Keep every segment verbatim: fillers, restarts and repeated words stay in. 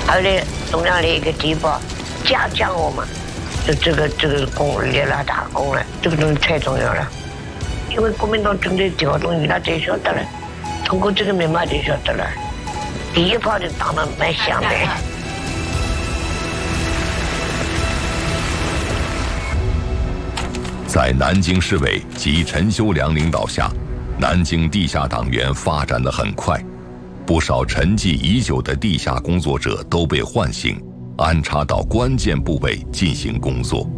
后来中央的一个地方嘉奖我们，就这个这个功立了大功了，这个东西太重要了。因为国民党军队调动伊拉才晓得了，通过这个密码就晓得了。第一炮就打得蛮响的。 在南京市委及陈修良领导下，南京地下党员发展得很快，不少沉寂已久的地下工作者都被唤醒，安插到关键部位进行工作。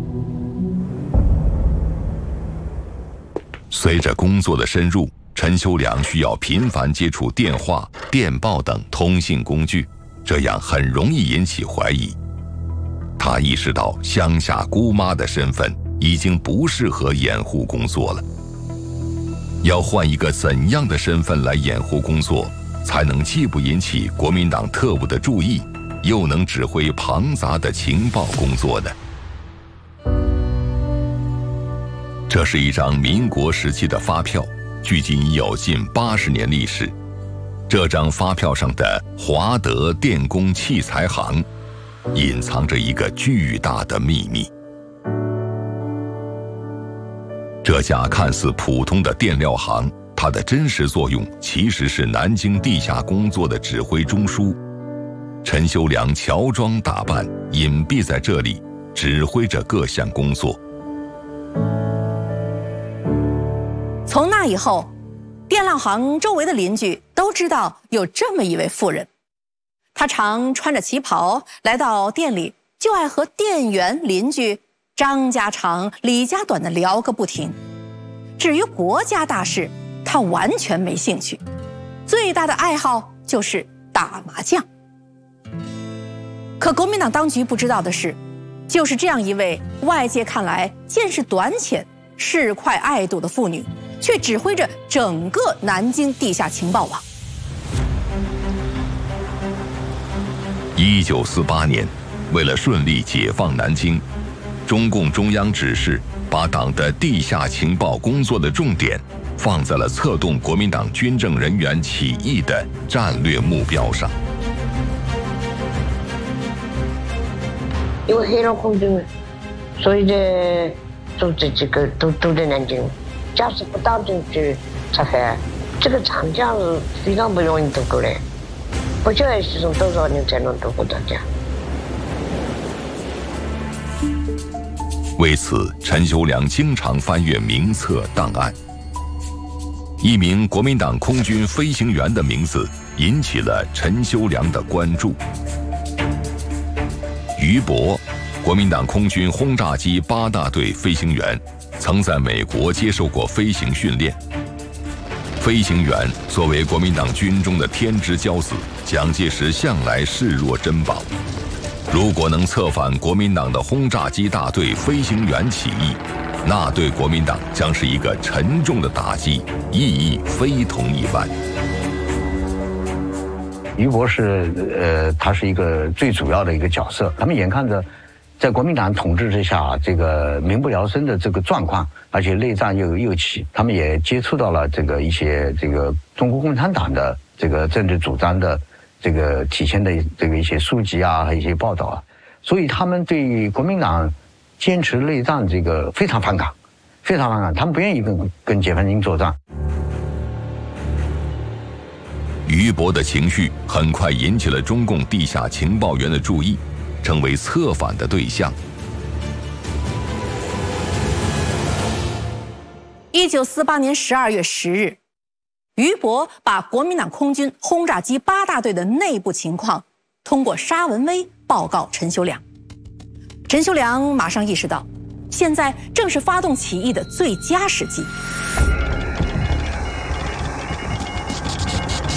随着工作的深入，陈修良需要频繁接触电话、电报等通信工具，这样很容易引起怀疑。他意识到乡下姑妈的身份已经不适合掩护工作了，要换一个怎样的身份来掩护工作，才能既不引起国民党特务的注意，又能指挥庞杂的情报工作呢？这是一张民国时期的发票，距今已有近八十年历史。这张发票上的华德电工器材行，隐藏着一个巨大的秘密。这家看似普通的电料行，它的真实作用其实是南京地下工作的指挥中枢。陈修良乔装打扮，隐蔽在这里，指挥着各项工作。 从那以后，电料行周围的邻居都知道有这么一位妇人，她常穿着旗袍来到店里，就爱和店员邻居张家长、李家短的聊个不停。至于国家大事，她完全没兴趣，最大的爱好就是打麻将。可国民党当局不知道的是，就是这样一位外界看来见识短浅、市侩爱赌的妇女，却指挥着整个南京地下情报网。 一九四八年，为了顺利解放南京，中共中央指示把党的地下情报工作的重点放在了策动国民党军政人员起义的战略目标上。 因为黑龙空军，所以呢，组织这个都都在南京。假使不当进去察海，这个长江是非常不容易渡过来，不晓得是从多少人才能渡过长江。 为此，陈修良经常翻阅名册档案。一名国民党空军飞行员的名字引起了陈修良的关注。于伯，国民党空军轰炸机八大队飞行员，曾在美国接受过飞行训练。飞行员作为国民党军中的天之骄子，蒋介石向来视若珍宝。如果能策反国民党的轰炸机大队飞行员起义，那对国民党将是一个沉重的打击，意义非同一般。 于伯是呃，他是一个最主要的一个角色。他们眼看着在国民党统治之下，这个民不聊生的这个状况，而且内战又又起，他们也接触到了这个一些这个中国共产党的这个政治主张的这个体现的这个一些书籍啊和一些报道啊，所以他们对国民党坚持内战这个非常反感，非常反感，他们不愿意跟跟解放军作战。 于伯的情绪很快引起了中共地下情报员的注意，成为策反的对象。 一九四八年十二月十日，于伯把国民党空军轰炸机八大队的内部情况通过沙文威报告陈修良。陈修良马上意识到，现在正是发动起义的最佳时机。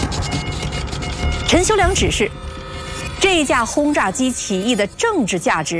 陈修良指示，这架轰炸机起义的政治价值